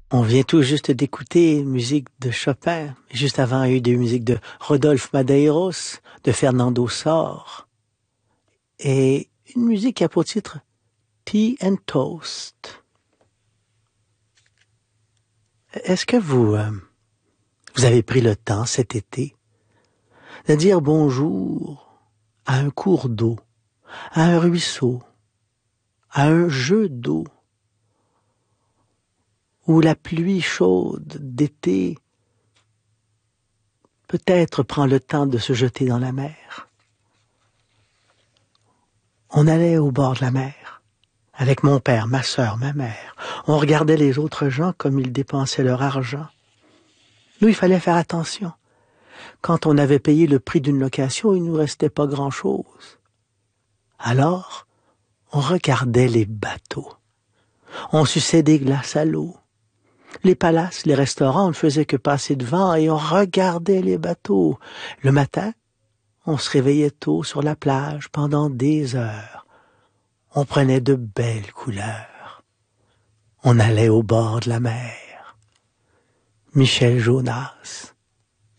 On vient tout juste d'écouter une musique de Chopin. Juste avant, il y a eu des musiques de Rodolphe Madeiros, de Fernando Sor, et une musique qui a pour titre Tea and Toast. Est-ce que vous avez pris le temps cet été de dire bonjour à un cours d'eau, à un ruisseau, à un jeu d'eau, où la pluie chaude d'été peut-être prend le temps de se jeter dans la mer? On allait au bord de la mer, avec mon père, ma sœur, ma mère. On regardait les autres gens comme ils dépensaient leur argent. Nous, il fallait faire attention. Quand on avait payé le prix d'une location, il ne nous restait pas grand-chose. Alors, on regardait les bateaux. On suçait des glaces à l'eau. Les palaces, les restaurants, on ne faisait que passer devant et on regardait les bateaux. Le matin, on se réveillait tôt sur la plage pendant des heures. On prenait de belles couleurs. On allait au bord de la mer. Michel Jonas.